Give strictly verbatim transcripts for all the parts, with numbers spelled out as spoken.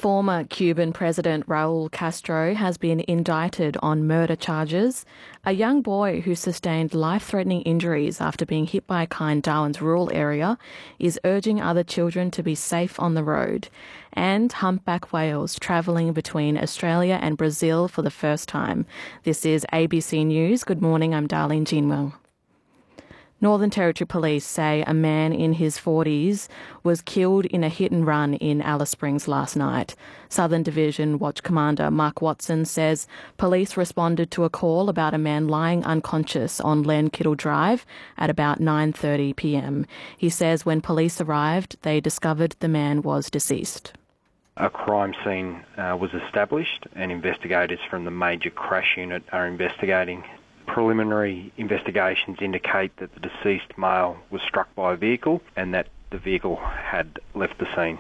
Former Cuban President Raul Castro has been indicted on murder charges. A young boy who sustained life-threatening injuries after being hit by a car in Darwin's rural area is urging other children to be safe on the road. And humpback whales travelling between Australia and Brazil for the first time. This is A B C News. Good morning, I'm Darlene Jinwell. Northern Territory Police say a man in his forties was killed in a hit-and-run in Alice Springs last night. Southern Division Watch Commander Mark Watson says police responded to a call about a man lying unconscious on Len Kittle Drive at about nine thirty p m. He says when police arrived, they discovered the man was deceased. A crime scene uh, was established and investigators from the Major Crash Unit are investigating. Preliminary investigations indicate that the deceased male was struck by a vehicle and that the vehicle had left the scene.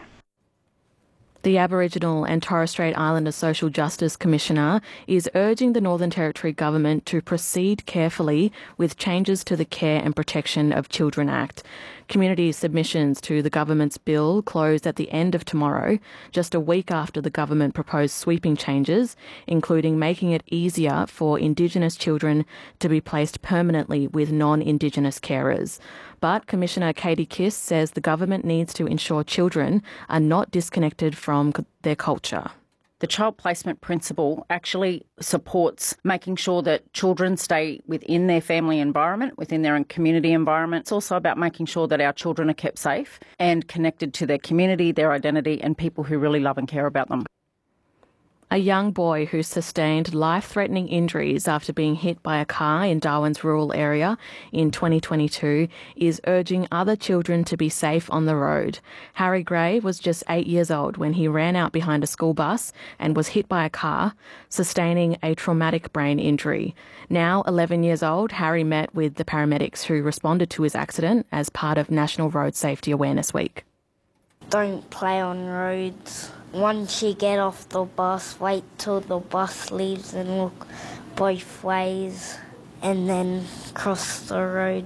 The Aboriginal and Torres Strait Islander Social Justice Commissioner is urging the Northern Territory Government to proceed carefully with changes to the Care and Protection of Children Act. Community submissions to the government's bill closed at the end of tomorrow, just a week after the government proposed sweeping changes, including making it easier for Indigenous children to be placed permanently with non-Indigenous carers. But Commissioner Katie Kiss says the government needs to ensure children are not disconnected from their culture. The child placement principle actually supports making sure that children stay within their family environment, within their community environment. It's also about making sure that our children are kept safe and connected to their community, their identity, and people who really love and care about them. A young boy who sustained life-threatening injuries after being hit by a car in Darwin's rural area in twenty twenty-two is urging other children to be safe on the road. Harry Gray was just eight years old when he ran out behind a school bus and was hit by a car, sustaining a traumatic brain injury. Now eleven years old, Harry met with the paramedics who responded to his accident as part of National Road Safety Awareness Week. Don't play on roads. Once you get off the bus, wait till the bus leaves and look both ways and then cross the road.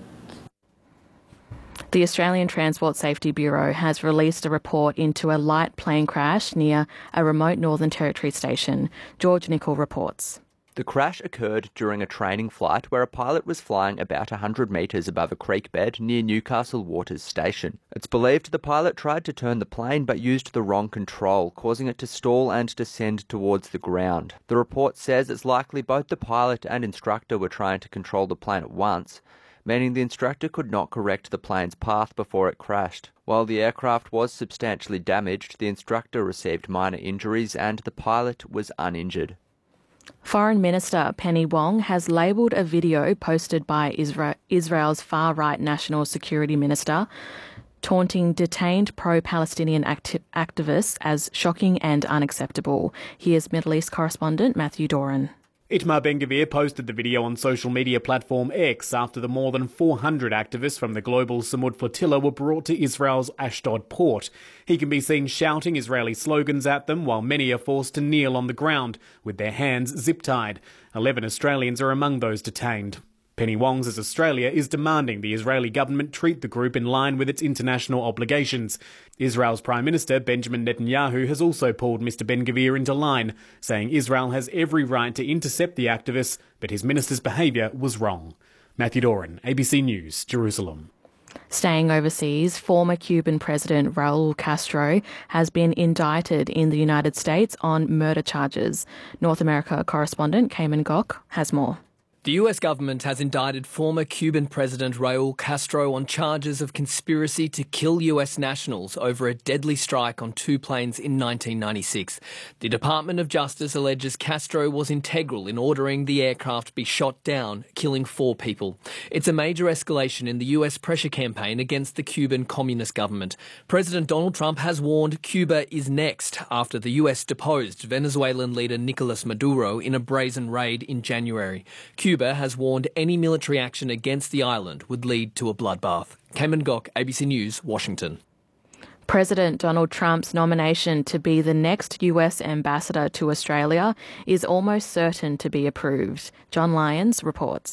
The Australian Transport Safety Bureau has released a report into a light plane crash near a remote Northern Territory station. George Nicol reports. The crash occurred during a training flight where a pilot was flying about one hundred metres above a creek bed near Newcastle Waters Station. It's believed the pilot tried to turn the plane but used the wrong control, causing it to stall and descend towards the ground. The report says it's likely both the pilot and instructor were trying to control the plane at once, meaning the instructor could not correct the plane's path before it crashed. While the aircraft was substantially damaged, the instructor received minor injuries and the pilot was uninjured. Foreign Minister Penny Wong has labelled a video posted by Isra- Israel's far-right National Security Minister taunting detained pro-Palestinian acti- activists as shocking and unacceptable. Here's Middle East correspondent Matthew Doran. Itamar Ben-Gvir posted the video on social media platform X after the more than four hundred activists from the global Samud flotilla were brought to Israel's Ashdod port. He can be seen shouting Israeli slogans at them while many are forced to kneel on the ground with their hands zip-tied. Eleven Australians are among those detained. Penny Wong says Australia is demanding the Israeli government treat the group in line with its international obligations. Israel's Prime Minister Benjamin Netanyahu has also pulled Mr Ben-Gvir into line, saying Israel has every right to intercept the activists, but his minister's behaviour was wrong. Matthew Doran, A B C News, Jerusalem. Staying overseas, former Cuban President Raul Castro has been indicted in the United States on murder charges. North America correspondent Cayman Gok has more. The U S government has indicted former Cuban President Raul Castro on charges of conspiracy to kill U S nationals over a deadly strike on two planes in nineteen ninety-six. The Department of Justice alleges Castro was integral in ordering the aircraft be shot down, killing four people. It's a major escalation in the U S pressure campaign against the Cuban Communist government. President Donald Trump has warned Cuba is next after the U S deposed Venezuelan leader Nicolas Maduro in a brazen raid in January. Cuba has warned any military action against the island would lead to a bloodbath. Cayman Gok, A B C News, Washington. President Donald Trump's nomination to be the next U S ambassador to Australia is almost certain to be approved. John Lyons reports.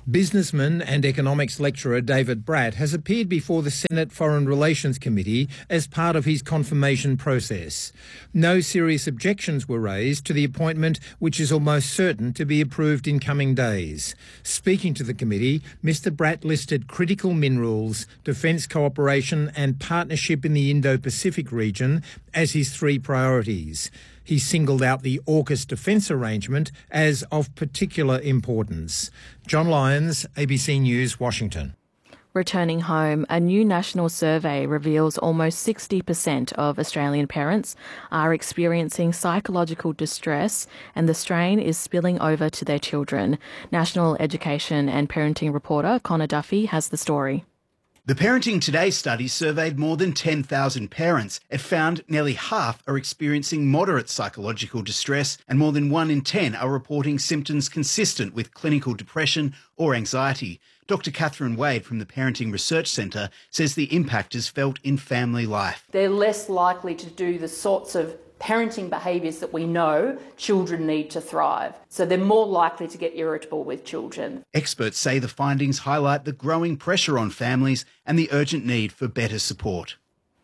Businessman and economics lecturer David Bratt has appeared before the Senate Foreign Relations Committee as part of his confirmation process. No serious objections were raised to the appointment, which is almost certain to be approved in coming days. Speaking to the committee, Mr Bratt listed critical minerals, defence cooperation and partnership in the Indo-Pacific region as his three priorities. He singled out the AUKUS defence arrangement as of particular importance. John Lyons, A B C News, Washington. Returning home, a new national survey reveals almost sixty percent of Australian parents are experiencing psychological distress, and the strain is spilling over to their children. National Education and Parenting reporter Connor Duffy has the story. The Parenting Today study surveyed more than ten thousand parents. It found nearly half are experiencing moderate psychological distress, and more than one in ten are reporting symptoms consistent with clinical depression or anxiety. Doctor Catherine Wade from the Parenting Research Centre says the impact is felt in family life. They're less likely to do the sorts of parenting behaviours that we know children need to thrive. So they're more likely to get irritable with children. Experts say the findings highlight the growing pressure on families and the urgent need for better support.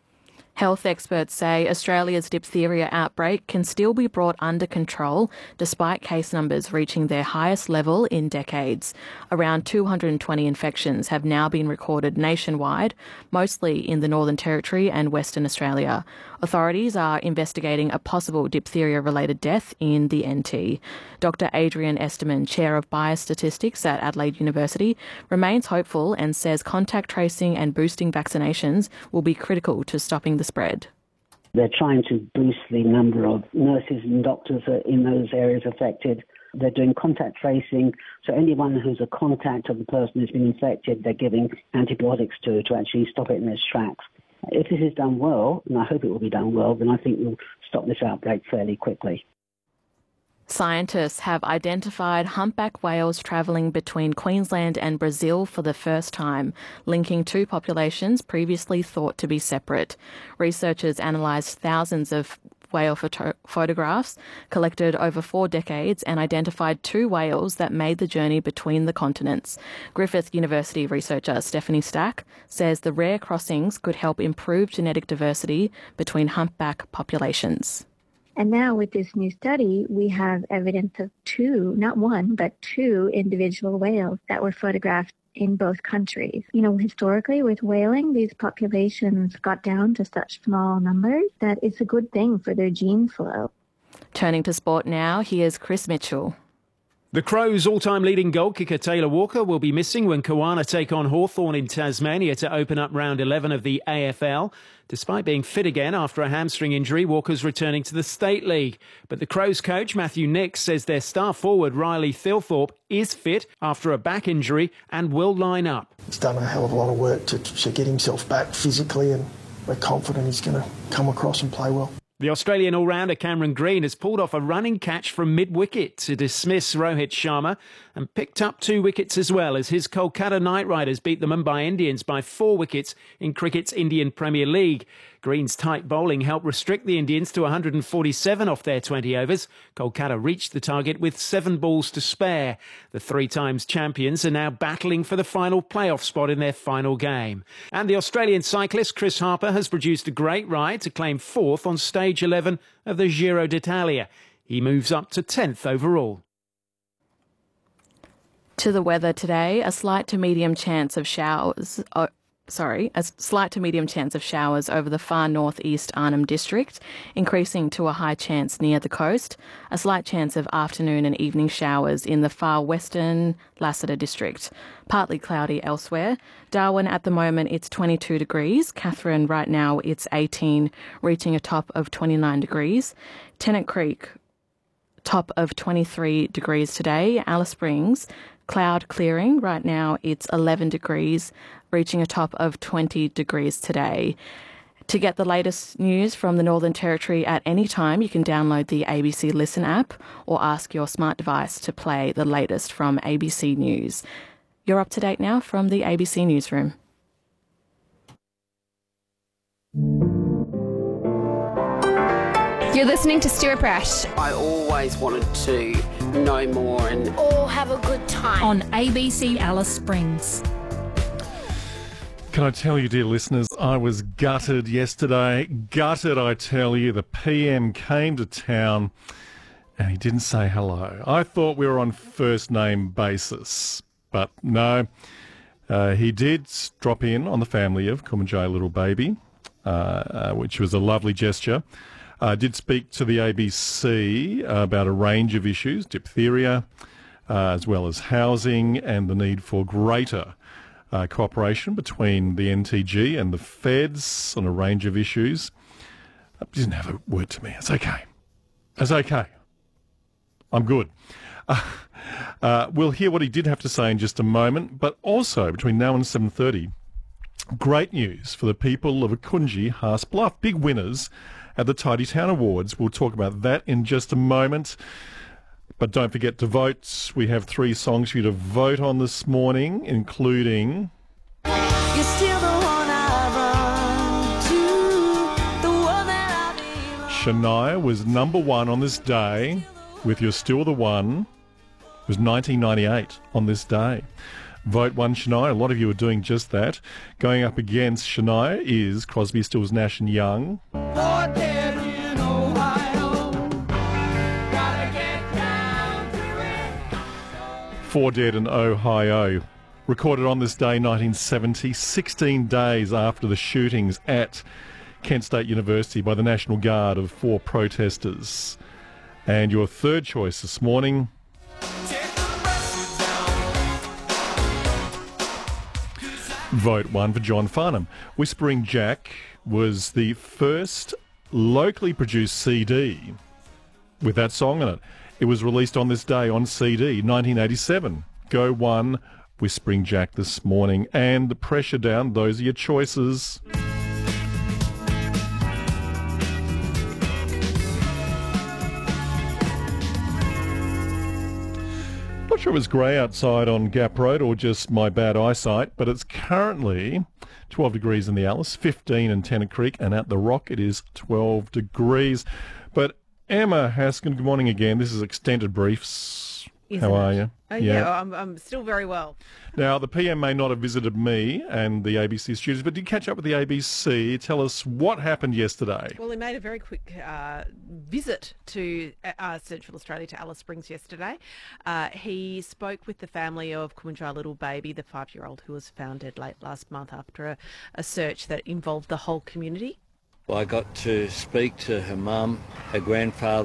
Health experts say Australia's diphtheria outbreak can still be brought under control despite case numbers reaching their highest level in decades. Around two hundred twenty infections have now been recorded nationwide, mostly in the Northern Territory and Western Australia. Authorities are investigating a possible diphtheria-related death in the N T. Doctor Adrian Esterman, Chair of Biostatistics at Adelaide University, remains hopeful and says contact tracing and boosting vaccinations will be critical to stopping the spread. They're trying to boost the number of nurses and doctors in those areas affected. They're doing contact tracing, so anyone who's a contact of the person who's been infected, they're giving antibiotics to to actually stop it in its tracks. If this is done well, and I hope it will be done well, then I think we'll stop this outbreak fairly quickly. Scientists have identified humpback whales travelling between Queensland and Brazil for the first time, linking two populations previously thought to be separate. Researchers analysed thousands of whale photo- photographs collected over four decades and identified two whales that made the journey between the continents. Griffith University researcher Stephanie Stack says the rare crossings could help improve genetic diversity between humpback populations. And now with this new study, we have evidence of two, not one, but two individual whales that were photographed in both countries. You know, historically with whaling, these populations got down to such small numbers that it's a good thing for their gene flow. Turning to sport now, here's Chris Mitchell. The Crows' all-time leading goal kicker Taylor Walker will be missing when Kawana take on Hawthorn in Tasmania to open up round eleven of the A F L. Despite being fit again after a hamstring injury, Walker's returning to the State League. But the Crows coach, Matthew Nix, says their star forward, Riley Thilthorpe, is fit after a back injury and will line up. He's done a hell of a lot of work to, to get himself back physically, and we're confident he's going to come across and play well. The Australian all-rounder Cameron Green has pulled off a running catch from mid-wicket to dismiss Rohit Sharma and picked up two wickets as well as his Kolkata Knight Riders beat the Mumbai Indians by four wickets in cricket's Indian Premier League. Green's tight bowling helped restrict the Indians to one hundred forty-seven off their twenty overs. Kolkata reached the target with seven balls to spare. The three times champions are now battling for the final playoff spot in their final game. And the Australian cyclist Chris Harper has produced a great ride to claim fourth on stage eleven of the Giro d'Italia. He moves up to tenth overall. To the weather today, a slight to medium chance of showers. Oh, sorry, a slight to medium chance of showers over the far northeast Arnhem District, increasing to a high chance near the coast. A slight chance of afternoon and evening showers in the far western Lassiter District. Partly cloudy elsewhere. Darwin at the moment it's twenty-two degrees. Katherine right now it's eighteen, reaching a top of twenty-nine degrees. Tennant Creek, top of twenty-three degrees today. Alice Springs, cloud clearing. Right now it's eleven degrees, reaching a top of twenty degrees today. To get the latest news from the Northern Territory at any time, you can download the A B C Listen app or ask your smart device to play the latest from A B C News. You're up to date now from the A B C Newsroom. You're listening to Stuart Brash. I always wanted to know more and all have a good time. On A B C Alice Springs. Can I tell you, dear listeners, I was gutted yesterday. Gutted, I tell you. The P M came to town and he didn't say hello. I thought we were on first name basis, but no. Uh, he did drop in on the family of Kumanjayi Little Baby, uh, uh, which was a lovely gesture. Uh, did speak to the A B C about a range of issues, diphtheria, uh, as well as housing and the need for greater uh, cooperation between the N T G and the feds on a range of issues. Uh, didn't have a word to me. It's okay. It's okay. I'm good. Uh, uh, we'll hear what he did have to say in just a moment, but also between now and seven thirty, great news for the people of Akunji, Haas Bluff. Big winners at the Tidy Town Awards. We'll talk about that in just a moment. But don't forget to vote. We have three songs for you to vote on this morning, including You're still the one I run to, the one that I Shania was number one on this day with You're Still the One. It was nineteen ninety-eight on this day. Vote one Shania. A lot of you are doing just that. Going up against Shania is Crosby, Stills, Nash and Young. Four dead in Ohio. Gotta get down to it. Four Dead in Ohio. Recorded on this day, nineteen seventy, sixteen days after the shootings at Kent State University by the National Guard of four protesters. And your third choice this morning, vote one for John Farnham. Whispering Jack was the first locally produced C D with that song on it. It was released on this day on C D, nineteen eighty-seven. Go one, Whispering Jack this morning. And the pressure down, those are your choices. Not sure it was grey outside on Gap Road or just my bad eyesight, but it's currently twelve degrees in the Alice, fifteen in Tennant Creek, and at the Rock it is twelve degrees. But Emma Haskin, good morning again. This is Extended Briefs. Isn't How it? are you? Oh, yeah, yeah I'm, I'm still very well. Now, the P M may not have visited me and the A B C studios, but did catch up with the A B C. Tell us what happened yesterday. Well, he made a very quick uh, visit to uh, Central Australia, to Alice Springs yesterday. Uh, he spoke with the family of Kumanjayi Little Baby, the five-year-old who was found dead late last month after a, a search that involved the whole community. Well, I got to speak to her mum, her grandfather,